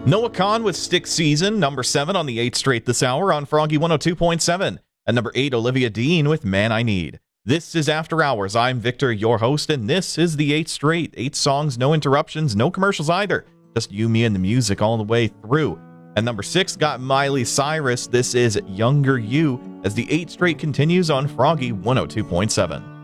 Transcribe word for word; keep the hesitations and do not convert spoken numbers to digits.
Noah Kahan with Stick Season, number seven on the eighth straight this hour on Froggy one oh two point seven. And number eight, Olivia Dean with Man I Need. This is After Hours. I'm Victor, your host, and this is the eighth straight. Eight songs, no interruptions, no commercials either. Just you, me, and the music all the way through. And number six got Miley Cyrus. This is Younger You, as the eighth straight continues on Froggy one oh two point seven.